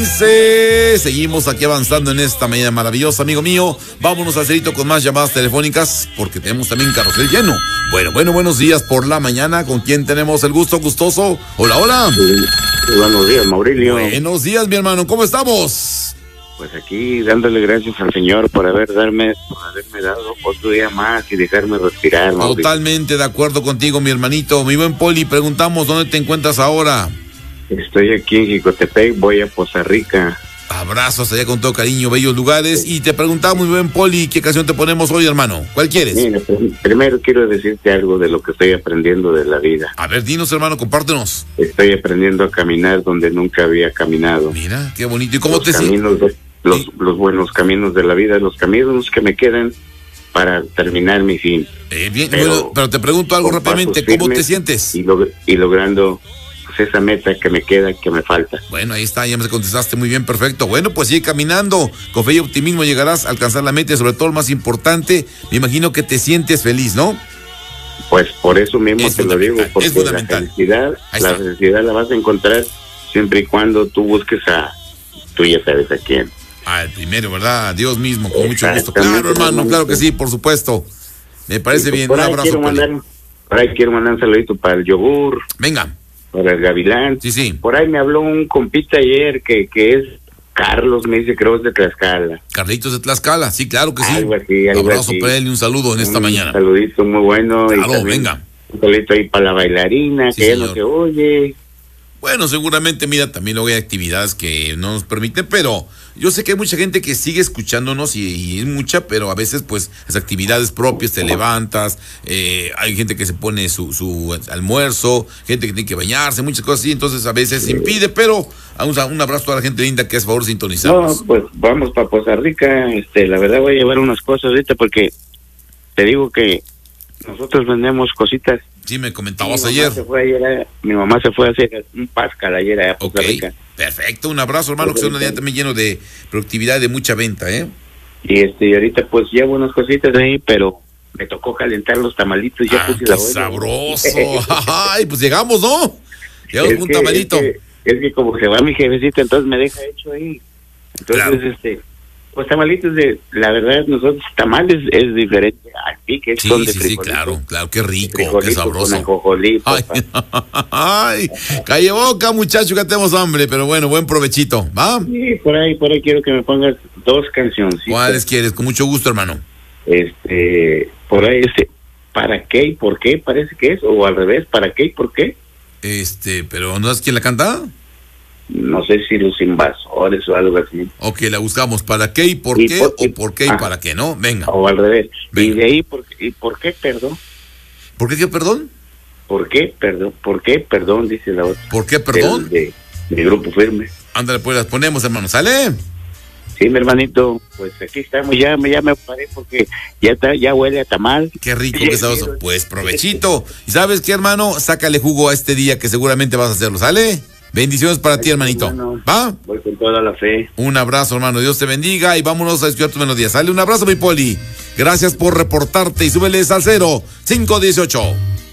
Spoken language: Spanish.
15. Seguimos aquí avanzando en esta mañana maravillosa, amigo mío. Vámonos al cerito con más llamadas telefónicas porque tenemos también carrusel lleno. Bueno, buenos días por la mañana. ¿Con quién tenemos el gusto gustoso? Hola. Sí, buenos días, Mauricio. Buenos días, mi hermano. ¿Cómo estamos? Pues aquí dándole gracias al Señor por haberme dado otro día más y dejarme respirar, Mauricio. Totalmente de acuerdo contigo, mi hermanito. Mi buen Poli, preguntamos, ¿dónde te encuentras ahora? Estoy aquí en Jicotepec, voy a Poza Rica. Abrazos allá con todo cariño, bellos lugares. Y te preguntamos, mi buen Poli, ¿qué canción te ponemos hoy, hermano? ¿Cuál quieres? Mira, primero quiero decirte algo de lo que estoy aprendiendo de la vida. A ver, dinos, hermano, compártenos. Estoy aprendiendo a caminar donde nunca había caminado. Mira, qué bonito. ¿Y cómo te sientes? Los buenos caminos de la vida, los caminos que me quedan para terminar mi fin. Bien, pero te pregunto algo rápidamente, ¿cómo te sientes? Y logrando pues esa meta que me queda, que me falta. Bueno, ahí está, ya me contestaste muy bien, perfecto. Bueno, pues sigue caminando, con fe y optimismo llegarás a alcanzar la meta y sobre todo lo más importante, me imagino que te sientes feliz, ¿no? Pues por eso mismo te lo digo, porque la felicidad la vas a encontrar siempre y cuando tú busques tú ya sabes a quién. El primero, ¿verdad? Dios mismo, con mucho gusto. Claro, hermano, claro que sí, por supuesto. Me parece bien. Un abrazo. Por ahí quiero mandar un saludito para el yogur. Venga. Para el gavilán. Sí. Por ahí me habló un compita ayer que es Carlos, me dice, creo es de Tlaxcala. Carlitos de Tlaxcala, sí, claro que sí. Algo así. Un abrazo para él y un saludo en esta mañana. Un saludito muy bueno. Claro, venga. Un saludito ahí para la bailarina, sí, que señor. Ya no se oye. Bueno, seguramente, mira, también luego hay actividades que no nos permiten, pero yo sé que hay mucha gente que sigue escuchándonos y es mucha, pero a veces, pues, las actividades propias, te levantas, hay gente que se pone su almuerzo, gente que tiene que bañarse, muchas cosas así, entonces a veces impide, pero un abrazo a toda la gente linda que es favor sintonizarnos. No, pues vamos para Poza Rica, la verdad voy a llevar unas cosas ahorita porque te digo que nosotros vendemos cositas. Sí, me comentabas ayer. Mi mamá se fue a hacer un Pascal ayer a Poza Rica. Perfecto, un abrazo, hermano, que sea un día también lleno de productividad y de mucha venta, ¿eh? Y ahorita pues llevo unas cositas ahí, pero me tocó calentar los tamalitos. Ya puse la olla. Sabroso. Ay, pues llegamos, ¿no? Llegamos con un tamalito. Es que como se va mi jefecita, entonces me deja hecho ahí. Entonces, claro. Pues tamalitos la verdad, nosotros tamales es diferente aquí, que es sí, donde sí, claro, qué rico, qué sabroso. Ay, calle boca, muchacho, que tenemos hambre, pero bueno, buen provechito, ¿va? Sí, por ahí quiero que me pongas 2 canciones. ¿Cuáles quieres? Con mucho gusto, hermano. Por ahí ¿para qué y por qué? Parece que es, o al revés, ¿para qué y por qué? Pero ¿no es quién la canta? No sé si Los Invasores o algo así. Ok, la buscamos. ¿Para qué y por qué? ¿O por qué y para qué? ¿No? Venga. O al revés. Venga. Y de ahí, ¿por qué perdón? ¿Por qué perdón? ¿Por qué perdón? ¿Por qué perdón? Dice la otra. ¿Por qué perdón? De Grupo Firme. Ándale, pues las ponemos, hermano. ¿Sale? Sí, mi hermanito. Pues aquí estamos. Ya me paré porque ya huele a tamal. Qué rico, qué sabroso. Pues provechito. ¿Y sabes qué, hermano? Sácale jugo a este día que seguramente vas a hacerlo. ¿Sale? Bendiciones para ti, hermanito. Hermano, ¿va? Voy con toda la fe. Un abrazo, hermano. Dios te bendiga y vámonos a escuchar tus melodías. Sale, un abrazo, mi Poli. Gracias por reportarte y súbele al 0518.